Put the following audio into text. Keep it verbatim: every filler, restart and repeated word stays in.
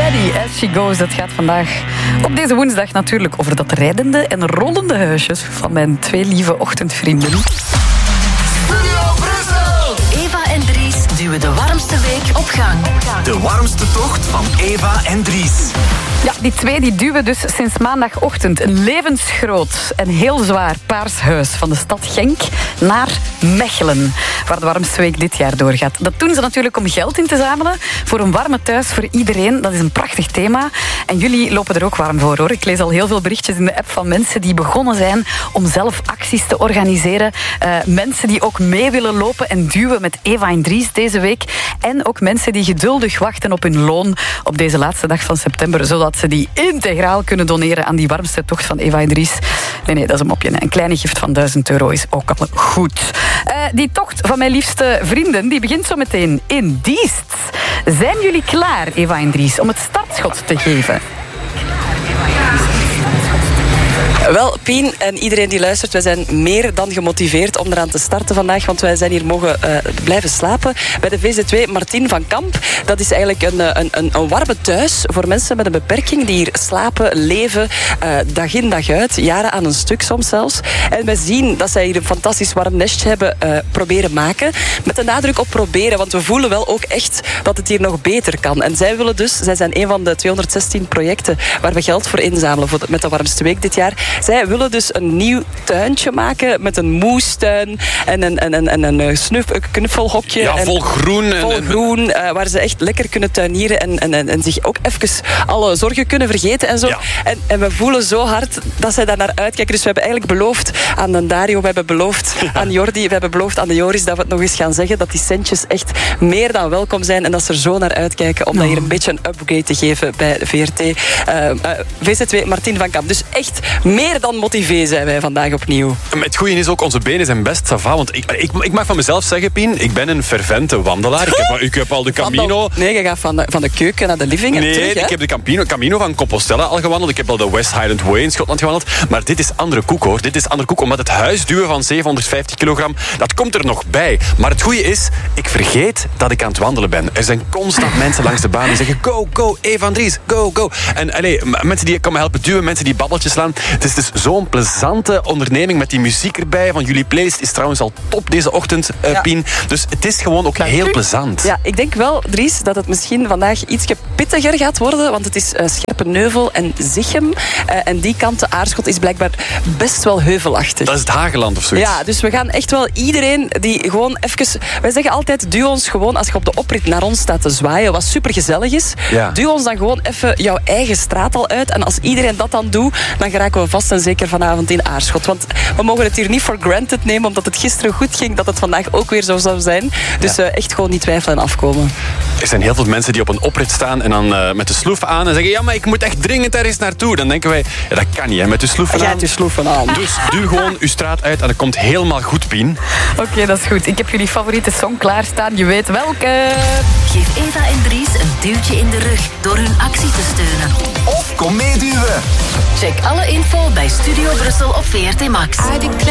Steady as she goes. Het gaat vandaag op deze woensdag natuurlijk over dat rijdende en rollende huisjes van mijn twee lieve ochtendvrienden. Eva en Dries duwen de warmste week op gang. De warmste tocht van Eva en Dries. Ja, die twee die duwen dus sinds maandagochtend een levensgroot en heel zwaar paars huis van de stad Genk naar Mechelen, waar de warmste week dit jaar doorgaat. Dat doen ze natuurlijk om geld in te zamelen voor een warme thuis voor iedereen. Dat is een prachtig thema. En jullie lopen er ook warm voor, hoor. Ik lees al heel veel berichtjes in de app van mensen die begonnen zijn om zelf acties te organiseren. Uh, mensen die ook mee willen lopen en duwen met Eva en Dries deze week. En ook mensen die geduldig wachten op hun loon op deze laatste dag van september, zodat ze die integraal kunnen doneren aan die warmste tocht van Eva en Dries. Nee, nee, dat is een mopje. Een kleine gift van duizend euro is ook al goed. Uh, die tocht van mijn liefste vrienden, die begint zo meteen in Diest. Zijn jullie klaar, Eva en Dries, om het startschot te geven? Wel, Pien en iedereen die luistert, wij zijn meer dan gemotiveerd om eraan te starten vandaag, want wij zijn hier mogen uh, blijven slapen bij de V Z W Martin van Kamp. Dat is eigenlijk een, een, een, een warme thuis voor mensen met een beperking die hier slapen, leven, uh, dag in dag uit, jaren aan een stuk soms zelfs. En wij zien dat zij hier een fantastisch warm nestje hebben uh, proberen maken, met de nadruk op proberen, want we voelen wel ook echt dat het hier nog beter kan. En zij willen dus, zij zijn een van de tweehonderdzestien projecten waar we geld voor inzamelen voor de, met de warmste week dit jaar. Zij willen dus een nieuw tuintje maken met een moestuin en een, en, en, en een snuf, een knuffelhokje. Ja, vol groen. Vol en, groen, uh, waar ze echt lekker kunnen tuinieren en, en, en, en zich ook even alle zorgen kunnen vergeten en zo. Ja. En, en we voelen zo hard dat zij daar naar uitkijken. Dus we hebben eigenlijk beloofd aan de Dario, we hebben beloofd ja. aan Jordi, we hebben beloofd aan de Joris dat we het nog eens gaan zeggen, dat die centjes echt meer dan welkom zijn en dat ze er zo naar uitkijken om oh. dat hier een beetje een upgrade te geven bij de V R T. Uh, uh, V Z W Martin van Kamp. Dus echt meer dan motivé zijn wij vandaag opnieuw. Het goede is ook, onze benen zijn best sava. Want ik, ik, ik mag van mezelf zeggen, Pien, ik ben een fervente wandelaar. Ik heb, ik heb al de Camino... Nee, je gaat van de, van de keuken naar de living en nee, terug. Nee, ik heb de Camino, Camino van Compostela al gewandeld. Ik heb al de West Highland Way in Schotland gewandeld. Maar dit is andere koek, hoor. Dit is andere koek, omdat het huisduwen van zevenhonderdvijftig kilogram, dat komt er nog bij. Maar het goede is, ik vergeet dat ik aan het wandelen ben. Er zijn constant mensen langs de baan die zeggen, go, go, Eva en Dries, go, go. En allee, mensen die komen helpen duwen, mensen die babbeltjes slaan. Het is dus zo'n plezante onderneming met die muziek erbij. Van jullie playlist is trouwens al top deze ochtend, uh, ja. Pien. Dus het is gewoon ook heel plezant. Ja, ik denk wel, Dries, dat het misschien vandaag iets pittiger gaat worden, want het is uh, Scherpenheuvel en Zichem. Uh, en die kant, de Aarschot, is blijkbaar best wel heuvelachtig. Dat is het Hageland of zoiets. Ja, dus we gaan echt wel iedereen die gewoon even... Wij zeggen altijd, duw ons gewoon, als je op de oprit naar ons staat te zwaaien, wat supergezellig is, ja. duw ons dan gewoon even jouw eigen straat al uit. En als iedereen dat dan doet, dan geraken we vast en zeker vanavond in Aarschot. Want we mogen het hier niet for granted nemen, omdat het gisteren goed ging, dat het vandaag ook weer zo zou zijn. Dus ja. uh, echt gewoon niet twijfelen en afkomen. Er zijn heel veel mensen die op een oprit staan en dan uh, met de sloef aan en zeggen, ja, maar ik moet echt dringend ergens naartoe. Dan denken wij, ja, dat kan niet, hè, met de sloeven aan. Ja, de sloeven aan. Dus duw gewoon uw straat uit en dat komt helemaal goed, Pien. Oké, okay, dat is goed. Ik heb jullie favoriete song klaarstaan. Je weet welke. Geef Eva en Dries een duwtje in de rug door hun actie te steunen. Of kom meeduwen. Check alle info bij Studio Brussel op V R T Max.